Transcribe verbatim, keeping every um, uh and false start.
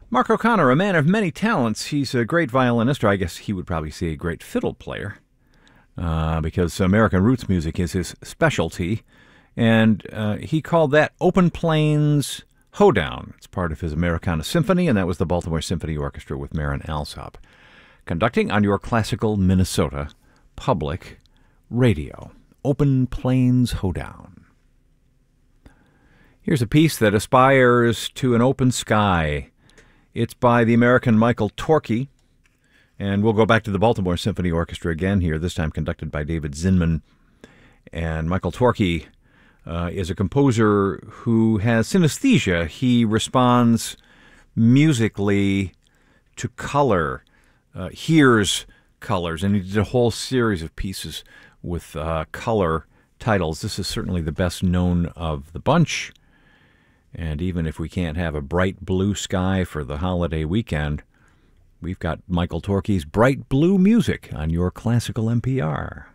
Mark O'Connor, a man of many talents. He's a great violinist, or I guess he would probably say a great fiddle player, uh, because American roots music is his specialty. And uh, he called that Open Plains Hoedown. It's part of his Americana Symphony, and that was the Baltimore Symphony Orchestra with Marin Alsop, conducting on your classical Minnesota Public Radio. Open Plains Hoedown. Here's a piece that aspires to an open sky. It's by the American Michael Torke, and we'll go back to the Baltimore Symphony Orchestra again here, this time conducted by David Zinman. And Michael Torke uh, is a composer who has synesthesia. He responds musically to color, uh, hears colors, and he did a whole series of pieces with uh, color titles. This is certainly the best known of the bunch. And even if we can't have a bright blue sky for the holiday weekend, we've got Michael Torke's Bright Blue Music on your classical N P R.